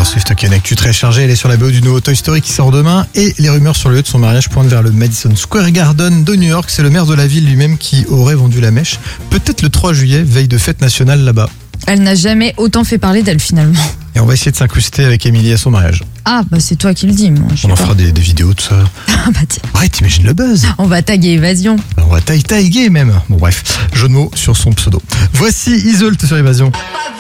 Swift, ok, une actu très chargée. Elle est sur la BO du nouveau Toy Story qui sort demain. Et les rumeurs sur le lieu de son mariage pointent vers le Madison Square Garden de New York. C'est le maire de la ville lui-même qui aurait vendu la mèche. Peut-être le 3 juillet, veille de fête nationale là-bas. Elle n'a jamais autant fait parler d'elle finalement. Et on va essayer de s'incruster avec Émilie à son mariage. Ah, bah c'est toi qui le dis. Moi, On en fera des vidéos, tout ça. Ah bah tiens. Ouais, t'imagines le buzz. On va taguer Évasion. On va taguer même. Bon bref, jeu de mots sur son pseudo. Voici Isolt sur Évasion.